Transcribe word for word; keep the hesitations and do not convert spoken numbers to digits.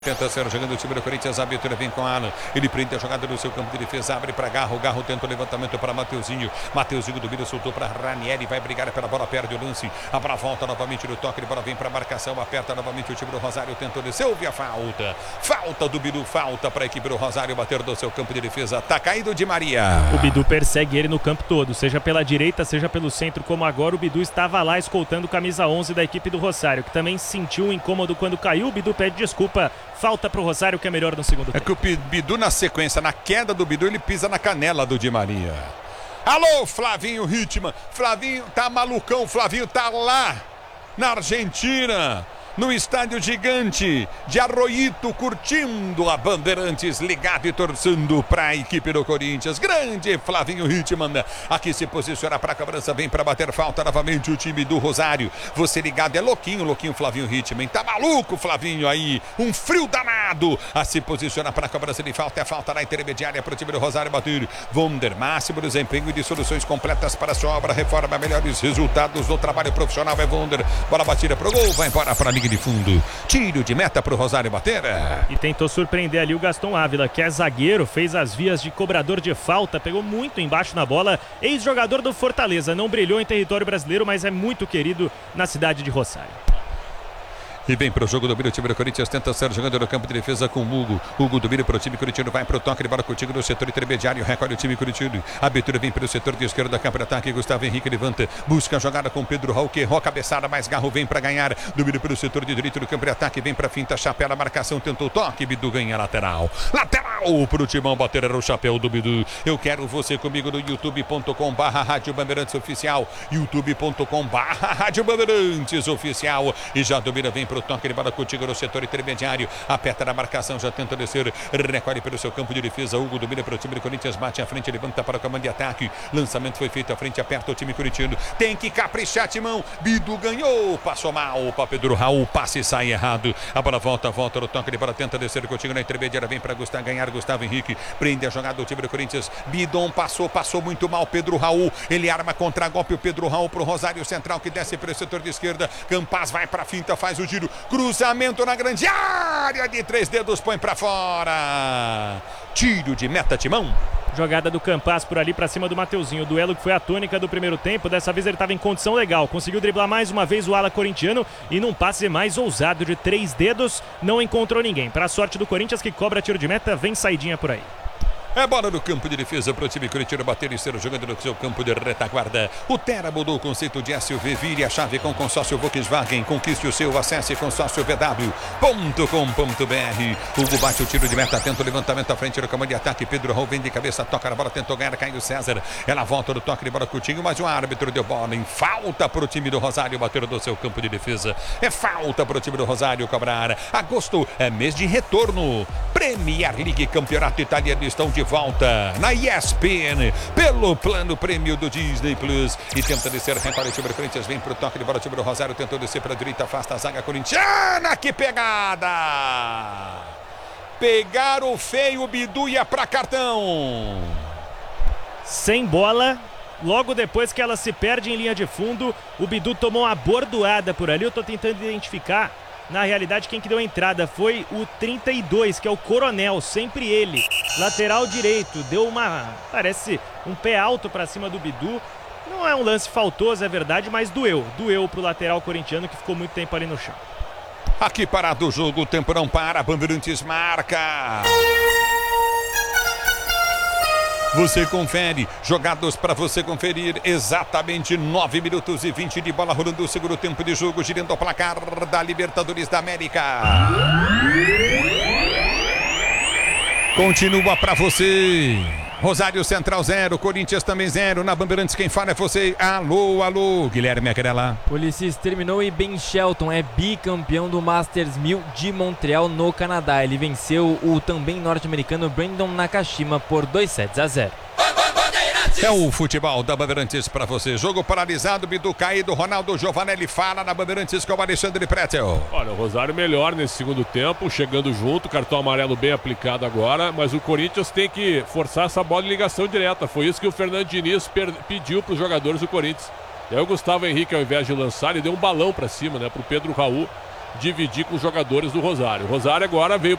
Tenta ser jogando o time do Corinthians, a abertura vem com Alan, ele prende a jogada do seu campo de defesa, abre para Garro, Garro tenta o levantamento para Mateuzinho, Mateuzinho do Bira soltou para Ranieri, vai brigar pela bola, perde o lance, a bola volta novamente no toque, de bola vem para a marcação, aperta novamente o time do Rosário, tentou descer, houve a falta, falta do Bidu, falta para a equipe do Rosário bater do seu campo de defesa, tá caído Di Maria. O Bidu persegue ele no campo todo, seja pela direita, seja pelo centro, como agora o Bidu estava lá escoltando camisa onze da equipe do Rosário, que também sentiu um incômodo quando caiu, o Bidu pede desculpa. Falta para o Rosário, que é melhor no segundo tempo. É que o Bidu na sequência, na queda do Bidu, ele pisa na canela do Di Maria. Alô, Flavinho Ritman. Flavinho tá malucão, Flavinho tá lá na Argentina, no estádio gigante de Arroyito, curtindo a Bandeirantes, ligado e torcendo para a equipe do Corinthians. Grande Flavinho Ritman, aqui se posiciona para a cobrança, vem para bater falta novamente o time do Rosário. Você ligado, é louquinho, louquinho Flavinho Ritman, tá maluco Flavinho aí, um frio danado, a se posiciona para a cobrança de falta, é falta na intermediária para o time do Rosário bater. Vonder, máximo desempenho de soluções completas para a sua obra, reforma, melhores resultados do trabalho profissional, é Vonder, bola batida pro gol, vai embora para a de fundo, tiro de meta pro Rosário bater. E tentou surpreender ali o Gaston Ávila, que é zagueiro, fez as vias de cobrador de falta, pegou muito embaixo na bola, ex-jogador do Fortaleza, não brilhou em território brasileiro, mas é muito querido na cidade de Rosário. E vem pro jogo do Bira, o time do Corinthians tenta ser jogando no campo de defesa com o Hugo. Hugo do Bira pro time corintiano, vai pro toque de bola contigo no setor intermediário, recolhe o time corintiano. A abertura vem pelo setor de esquerda, campo de ataque, Gustavo Henrique levanta, busca a jogada com Pedro Raul, que errou a cabeçada, mas Garro vem pra ganhar. Do Bira pelo setor de direito do campo de ataque, vem pra finta, chapéu, a marcação, tentou o toque, Bidu ganha lateral. Lateral pro Timão bater, era o chapéu do Bidu. Eu quero você comigo no youtube ponto com barra Rádio Bandeirantes Oficial, youtube ponto com barra Rádio Bandeirantes Oficial. E já do Bira vem pro toque de bola contigo no setor intermediário, aperta na marcação, já tenta descer, recolhe pelo seu campo de defesa, Hugo domina para o time do Corinthians, bate à frente, levanta para o comando de ataque, lançamento foi feito à frente, aperta o time corintiano, tem que caprichar, Timão, Bidu ganhou, passou mal para Pedro Raul, passe e sai errado, a bola volta, volta no toque de bola, tenta descer contigo na intermediária, vem para Gustavo ganhar, Gustavo Henrique, prende a jogada do time do Corinthians, Bidon passou, passou muito mal, Pedro Raul, ele arma contra golpe, o Pedro Raul pro Rosário Central, que desce pelo setor de esquerda, Campaz vai para finta, faz o giro, cruzamento na grande área de três dedos, põe pra fora. Tiro de meta, Timão. Jogada do Campaz por ali pra cima do Mateuzinho. O duelo que foi a tônica do primeiro tempo. Dessa vez ele estava em condição legal. Conseguiu driblar mais uma vez o ala corintiano e num passe mais ousado de três dedos não encontrou ninguém. Pra sorte do Corinthians, que cobra tiro de meta, vem saidinha por aí. É bola no campo de defesa para o time corintiano bater e ser jogando no seu campo de retaguarda. O Terra mudou o conceito de S U V. Vire a chave com consórcio Volkswagen. Conquiste o seu. Acesse consórcio v w ponto com ponto b r. Hugo bate o tiro de meta. Tenta o levantamento à frente do comando de ataque. Pedro Raul vem de cabeça. Toca na bola. Tentou ganhar. Caiu César. Ela volta do toque de bola curtinho. Mas o árbitro deu bola em falta para o time do Rosário bater do seu campo de defesa. É falta para o time do Rosário cobrar. Agosto é mês de retorno. Premier League, campeonato italiano, estão de volta na E S P N pelo plano prêmio do Disney Plus e tenta descer, repara o time do Corinthians, vem pro toque de bola, o time do Rosário tentou descer para a direita, afasta a zaga corintiana, que pegada! Pegaram o feio, Bidu ia para cartão. Sem bola, logo depois que ela se perde em linha de fundo, o Bidu tomou uma bordoada por ali, eu tô tentando identificar. Na realidade, quem que deu a entrada foi o trinta e dois, que é o Coronel, sempre ele. Lateral direito, deu uma, parece, um pé alto para cima do Bidu. Não é um lance faltoso, é verdade, mas doeu. Doeu pro lateral corintiano, que ficou muito tempo ali no chão. Aqui parado o jogo, o tempo não para, Bandeirantes marca. Você confere, jogados para você conferir, exatamente nove minutos e vinte de bola rolando o segundo tempo de jogo, girando o placar da Libertadores da América. Continua para você. Rosário Central zero, Corinthians também zero, na Bandeirantes quem fala é você. Alô, alô, Guilherme Aquerela. Ulisses terminou e Ben Shelton é bicampeão do Masters mil de Montreal no Canadá. Ele venceu o também norte-americano Brandon Nakashima por dois sets a zero. É o futebol da Bandeirantes para você. Jogo paralisado, Bidu caído, Ronaldo Giovanelli fala na Bandeirantes com o Alexandre Pretzel. Olha, o Rosário melhor nesse segundo tempo, chegando junto, cartão amarelo bem aplicado agora, mas o Corinthians tem que forçar essa bola de ligação direta. Foi isso que o Fernando Diniz per- pediu para os jogadores do Corinthians. E aí o Gustavo Henrique, ao invés de lançar, ele deu um balão para cima, né, para o Pedro Raul. dividir com os jogadores do Rosário. O Rosário agora veio